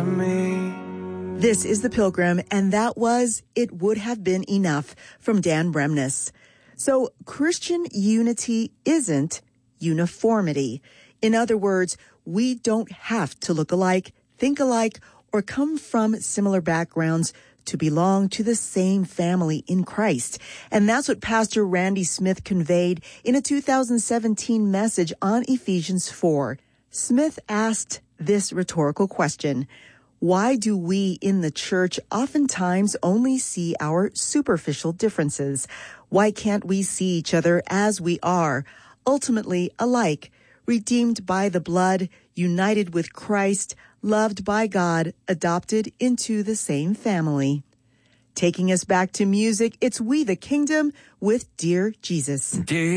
me. This is The Pilgrim, and that was It Would Have Been Enough from Dan Bremnes. So Christian unity isn't uniformity. In other words, we don't have to look alike, think alike, or come from similar backgrounds to belong to the same family in Christ. And that's what Pastor Randy Smith conveyed in a 2017 message on Ephesians 4. Smith asked this rhetorical question: why do we in the church oftentimes only see our superficial differences? Why can't we see each other as we are, ultimately alike, redeemed by the blood, united with Christ, loved by God, adopted into the same family? Taking us back to music, it's We the Kingdom with Dear Jesus. Dear